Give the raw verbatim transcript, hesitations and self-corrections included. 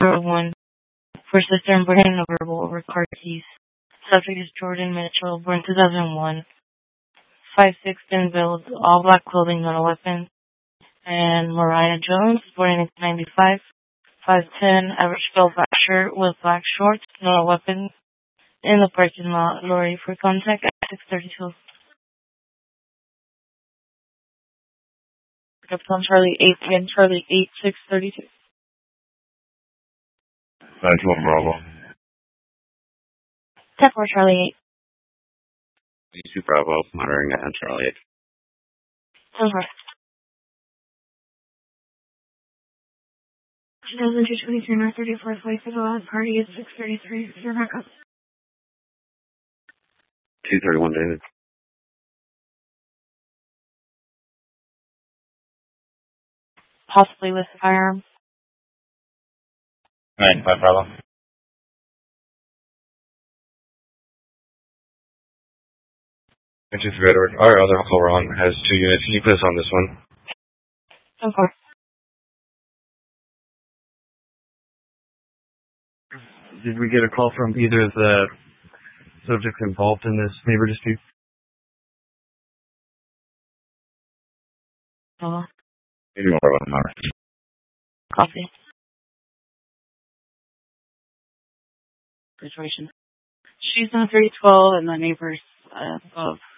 one for sister and burning a verbal over car keys. Subject is Jordan Mitchell, born two thousand one. five six, thin build, all black clothing, not a weapon. And Mariah Jones, born in nineteen ninety-five. five ten, average build, black shirt with black shorts, not a weapon. In the parking lot, Lori for contact at six thirty-two. Captain Charlie eight ten, Charlie eight six thirty-two. nine two one Bravo. ten four Charlie eight. two Bravo, monitoring at Charlie eight. ten four. two thousand two twenty-three North thirty-fourth Way for the last party is six thirty-three. Your backup. two thirty-one David. Possibly with a firearm. nine five Bravo. Which is red or our other call we're on has two units. Can you put us on this one? ten four. Did we get a call from either of the subjects involved in this neighbor dispute? Oh. Maybe more about an hour. Coffee. Situation. She's on three twelve and the neighbor's uh, above.